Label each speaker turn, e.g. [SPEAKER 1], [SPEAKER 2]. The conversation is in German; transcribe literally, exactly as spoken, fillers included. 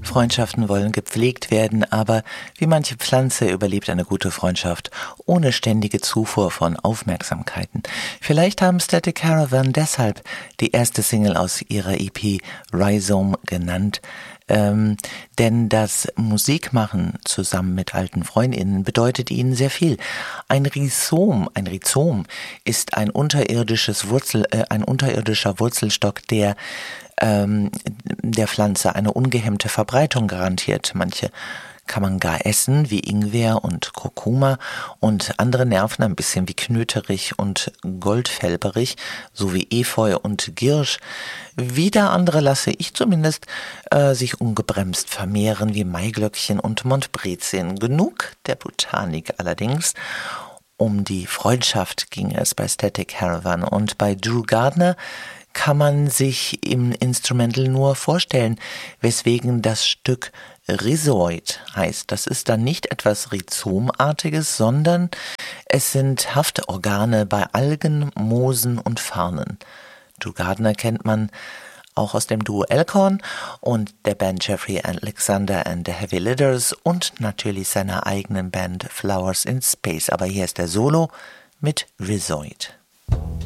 [SPEAKER 1] Freundschaften wollen gepflegt werden, aber wie manche Pflanze überlebt eine gute Freundschaft ohne ständige Zufuhr von Aufmerksamkeiten. Vielleicht haben Static Caravan deshalb die erste Single aus ihrer E P Rhizome genannt. Ähm, denn das Musikmachen zusammen mit alten FreundInnen bedeutet ihnen sehr viel. Ein Rhizom, ein Rhizom ist ein unterirdisches Wurzel, äh, ein unterirdischer Wurzelstock, der ähm, der Pflanze eine ungehemmte Verbreitung garantiert. Manche kann man gar essen, wie Ingwer und Kurkuma, und andere nerven ein bisschen wie Knöterich und Goldfelberich, sowie Efeu und Girsch. Wieder andere lasse ich zumindest äh, sich ungebremst vermehren, wie Maiglöckchen und Montbrezien. Genug der Botanik allerdings. Um die Freundschaft ging es bei Static Caravan, und bei Drew Gardner kann man sich im Instrumental nur vorstellen, weswegen das Stück Rhizoid heißt. Das ist dann nicht etwas Rhizomartiges, sondern es sind Haftorgane bei Algen, Moosen und Farnen. Drew Gardner kennt man auch aus dem Duo Elkhorn und der Band Jeffrey Alexander and the Heavy Litters und natürlich seiner eigenen Band Flowers in Space. Aber hier ist der Solo mit Rhizoid.